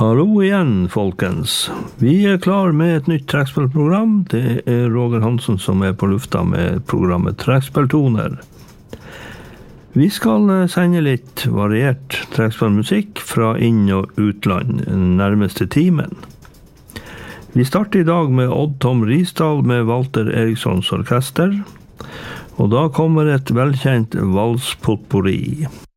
Hallo igjen, folkens. Vi klar med et nytt trekkspillprogram. Det Roger Hansen som på lufta med programmet Trekkspilltoner. Vi skal sende litt variert trekkspillmusikk fra inn- og utland nærmeste timen. Vi starter i dag med Odd Tom Risdal med Walter Erikssons orkester. Og da kommer et velkjent valspotpourri.